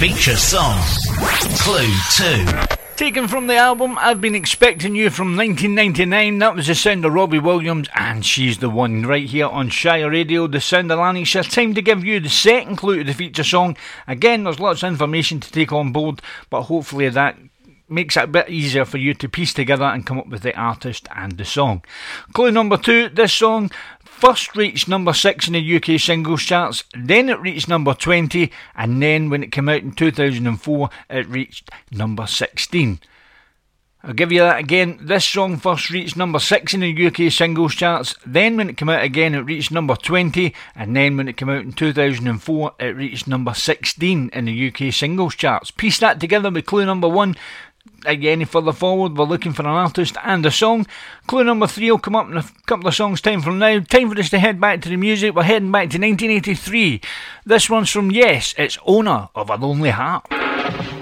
feature song. Clue 2. Taken from the album I've Been Expecting You from 1999, that was the sound of Robbie Williams and She's the One, right here on Shire Radio, the sound of Lanarkshire. Time to give you the second clue to the feature song. Again, there's lots of information to take on board, but hopefully that makes it a bit easier for you to piece together and come up with the artist and the song. Clue number 2, this song first reached number 6 in the UK singles charts, then it reached number 20, and then when it came out in 2004 it reached number 16. I'll give you that again. This song first reached number 6 in the UK singles charts, then when it came out again it reached number 20, and then when it came out in 2004 it reached number 16 in the UK singles charts. Piece that together with clue number 1. Any further forward, we're looking for an artist and a song. Clue number 3 will come up in a couple of songs' time from now. Time for us to head back to the music. We're heading back to 1983. This one's from Yes, it's Owner of a Lonely Heart.